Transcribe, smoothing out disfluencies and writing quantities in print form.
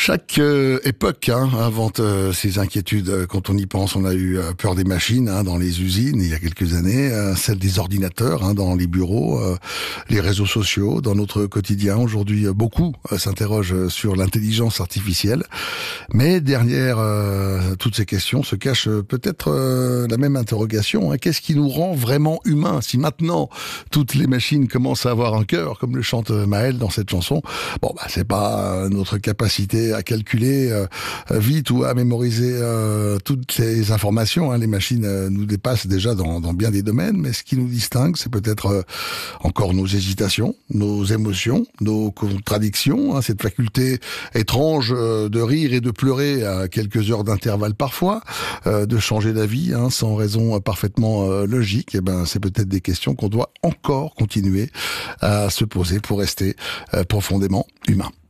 Chaque époque invente ses inquiétudes. Quand on y pense, on a eu peur des machines dans les usines il y a quelques années, celle des ordinateurs dans les bureaux, les réseaux sociaux dans notre quotidien. Aujourd'hui, beaucoup s'interrogent sur l'intelligence artificielle. Mais derrière toutes ces questions se cache peut-être la même interrogation. Qu'est-ce qui nous rend vraiment humains? Si maintenant toutes les machines commencent à avoir un cœur, comme le chante Maël dans cette chanson, c'est pas notre capacité à calculer vite ou à mémoriser toutes ces informations. Les machines nous dépassent déjà dans bien des domaines, mais ce qui nous distingue, c'est peut-être encore nos hésitations, nos émotions, nos contradictions, cette faculté étrange de rire et de pleurer à quelques heures d'intervalle parfois, de changer d'avis sans raison parfaitement logique. C'est peut-être des questions qu'on doit encore continuer à se poser pour rester profondément humain.